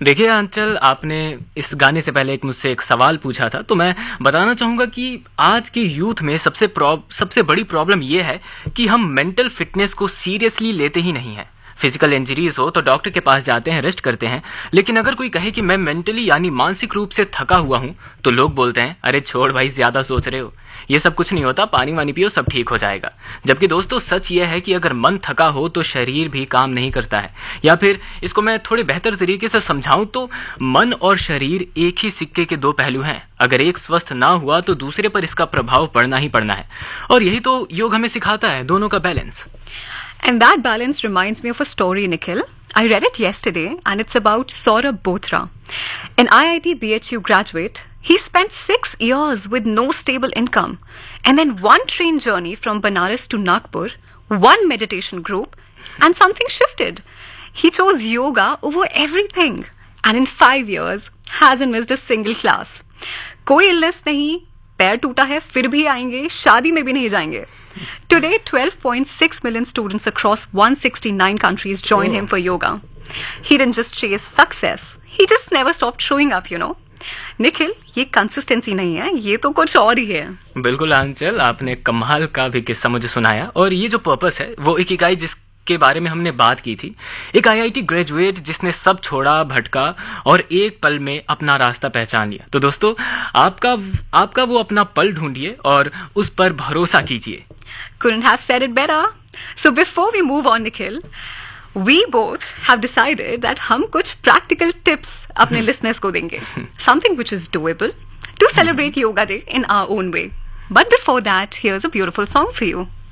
देखिए अंचल, आपने इस गाने से पहले मुझसे एक सवाल पूछा था, तो मैं बताना चाहूँगा कि आज के यूथ में सबसे बड़ी प्रॉब्लम ये है कि हम मेंटल फिटनेस को सीरियसली लेते ही नहीं हैं। फिजिकल इंजरीज हो तो डॉक्टर के पास जाते हैं, रेस्ट करते हैं, लेकिन अगर कोई कहे कि मैं मेंटली यानी मानसिक रूप से थका हुआ हूँ, तो लोग बोलते हैं अरे छोड़ भाई, ज्यादा सोच रहे हो, ये सब कुछ नहीं होता, पानी वानी पियो, सब ठीक हो जाएगा। जबकि दोस्तों सच ये है कि अगर मन थका हो तो शरीर भी काम नहीं करता है। या फिर इसको मैं थोड़े बेहतर तरीके से समझाऊं तो मन और शरीर एक ही सिक्के के दो पहलू हैं। अगर एक स्वस्थ ना हुआ तो दूसरे पर इसका प्रभाव पड़ना ही पड़ना है, और यही तो योग हमें सिखाता है, दोनों का balance. And that balance reminds me of a story, Nikhil. I read it yesterday and it's about Saurabh Bothra. An IIT BHU graduate, he spent 6 years with no stable income. And then one train journey from Banaras to Nagpur, one meditation group, and something shifted. He chose yoga over everything. And in 5 years, hasn't missed a single class. कोई illness नहीं, पैर टूटा है फिर भी आएंगे, शादी में भी नहीं जाएंगे. Today, 12.6 million students across 169 countries join him for yoga. He didn't just chase success, he just never stopped showing up, you know. Nikhil, ये कंसिस्टेंसी नहीं है, ये तो कुछ और ही है. बिल्कुल आंचल, आपने कमाल का भी किस्सा मुझे सुनाया, और ये जो पर्पस है वो इकिगाई जिसके बारे में हमने बात की थी, एक आईआईटी ग्रेजुएट जिसने सब छोड़ा, भटका और एक पल में अपना रास्ता पहचान लिया. तो दोस्तों आपका वो अपना पल ढूंढिए और उस पर भरोसा कीजिए. Couldn't have said it better. So before we move on, Nikhil, we both have decided that हम कुछ practical tips अपने listeners को देंगे. Something which is doable to celebrate Yoga Day in our own way. But before that, here's a beautiful song for you.